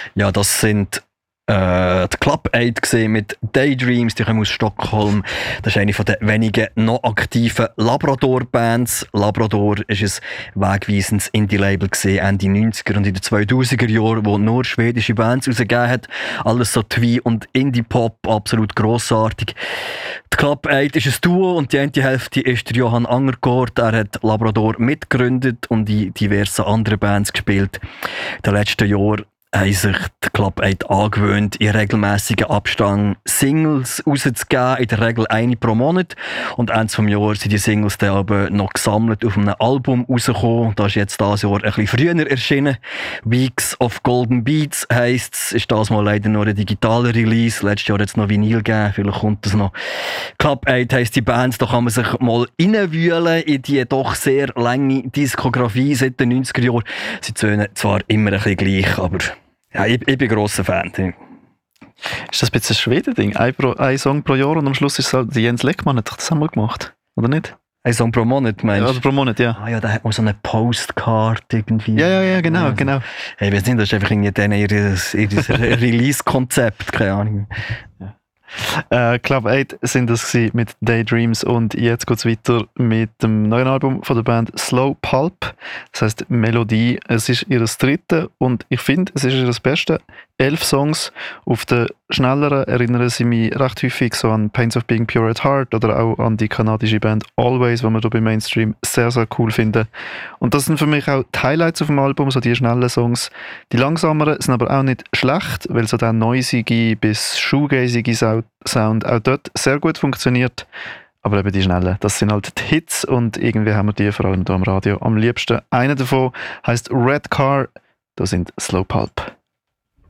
Ja, das sind die Club 8 gesehen mit Daydreams, die kommen aus Stockholm. Das ist eine der wenigen noch aktiven Labrador-Bands. Labrador ist ein wegweisendes Indie-Label gesehen, Ende 90er und in den 2000er Jahren, wo nur schwedische Bands rausgegeben hat. Alles so Twee- und Indie-Pop, absolut grossartig. Die Club 8 ist ein Duo und die eine Hälfte ist der Johan Angergaard. Er hat Labrador mitgegründet und in diversen anderen Bands gespielt. In den letzten Jahren haben sich die Club 8 angewöhnt, in regelmäßigen Abstand Singles rauszugeben, in der Regel eine pro Monat. Und Ende des Jahres sind die Singles dann aber noch gesammelt auf einem Album rausgekommen. Das ist jetzt dieses Jahr ein bisschen früher erschienen. Weeks of Golden Beats heisst es, ist das mal leider nur ein digitaler Release. Letztes Jahr hat es noch Vinyl gegeben, vielleicht kommt das noch. Club 8 heisst die Bands, da kann man sich mal reinwühlen in die doch sehr lange Diskografie seit den 90er Jahren. Sie tönen zwar immer ein bisschen gleich, aber ja, ich bin grosser Fan. Ist das ein bisschen ein Schweden-Ding? Ein Song pro Jahr und am Schluss ist es halt, Jens Leckmann hat das einmal gemacht, oder nicht? Ein Song pro Monat, meinst du? Ja, oder pro Monat, ja. Ah ja, da hat man so eine Postcard irgendwie. Ja, genau. Hey, ich weiß nicht, das ist einfach ihr Release-Konzept, keine Ahnung. Club 8 sind das mit Daydreams und jetzt geht es weiter mit dem neuen Album von der Band Slow Pulp. Das heisst Melodie. Es ist ihr drittes und ich finde, es ist ihr Beste. 11 Songs. Auf den schnelleren erinnern sie mich recht häufig so an Pains of Being Pure at Heart oder auch an die kanadische Band Always, die wir hier beim Mainstream sehr, sehr cool finden. Und das sind für mich auch die Highlights auf dem Album, so die schnellen Songs. Die langsameren sind aber auch nicht schlecht, weil so der noisige bis shoegazige Sound auch dort sehr gut funktioniert. Aber eben die schnellen, das sind halt die Hits und irgendwie haben wir die vor allem hier am Radio am liebsten. Einer davon heisst Red Car, da sind Slow Pulp.